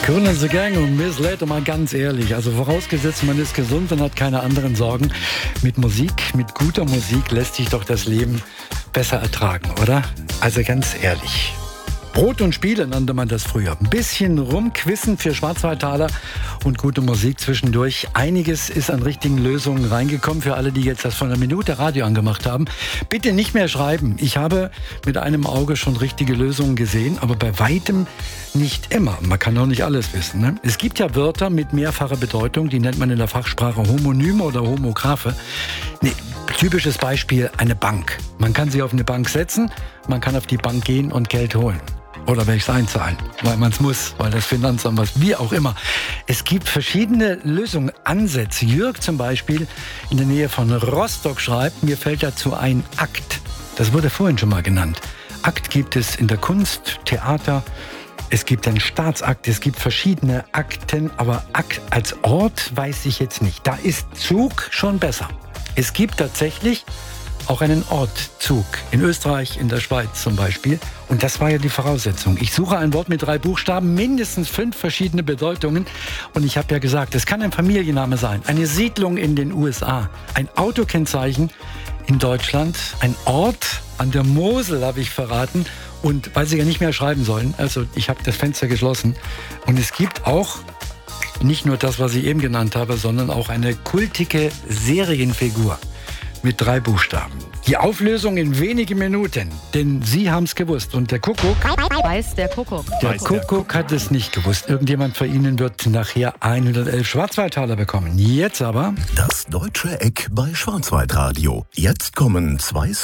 Cool and the Gang und Miss Later, mal ganz ehrlich, also vorausgesetzt, man ist gesund und hat keine anderen Sorgen. Mit Musik, mit guter Musik lässt sich doch das Leben besser ertragen, oder? Also ganz ehrlich. Brot und Spiele nannte man das früher. Ein bisschen rumquissen für Schwarzwaldtaler und gute Musik zwischendurch. Einiges ist an richtigen Lösungen reingekommen für alle, die jetzt das von einer Minute Radio angemacht haben. Bitte nicht mehr schreiben. Ich habe mit einem Auge schon richtige Lösungen gesehen, aber bei weitem nicht immer. Man kann auch nicht alles wissen, ne? Es gibt ja Wörter mit mehrfacher Bedeutung, die nennt man in der Fachsprache Homonyme oder Homographe. Typisches Beispiel, eine Bank. Man kann sie auf eine Bank setzen, man kann auf die Bank gehen und Geld holen. Oder welches einzahlen, weil man es muss, weil das Finanzamt was, wie auch immer. Es gibt verschiedene Lösungen, Ansätze. Jörg zum Beispiel in der Nähe von Rostock schreibt, mir fällt dazu ein Akt. Das wurde vorhin schon mal genannt. Akt gibt es in der Kunst, Theater, es gibt einen Staatsakt, es gibt verschiedene Akten, aber Akt als Ort weiß ich jetzt nicht. Da ist Zug schon besser. Es gibt tatsächlich auch einen Ortzug. In Österreich, in der Schweiz zum Beispiel. Und das war ja die Voraussetzung. Ich suche ein Wort mit 3 Buchstaben, mindestens 5 verschiedene Bedeutungen. Und ich habe ja gesagt, es kann ein Familienname sein, eine Siedlung in den USA, ein Autokennzeichen in Deutschland, ein Ort an der Mosel, habe ich verraten. Und weil sie ja nicht mehr schreiben sollen, also ich habe das Fenster geschlossen. Und es gibt auch nicht nur das, was ich eben genannt habe, sondern auch eine kultige Serienfigur mit 3 Buchstaben. Die Auflösung in wenigen Minuten, denn Sie haben es gewusst. Und der Kuckuck... Weiß der Kuckuck. Der Kuckuck hat es nicht gewusst. Irgendjemand von Ihnen wird nachher 111 Schwarzwaldtaler bekommen. Jetzt aber... Das deutsche Eck bei Schwarzwaldradio. Jetzt kommen 2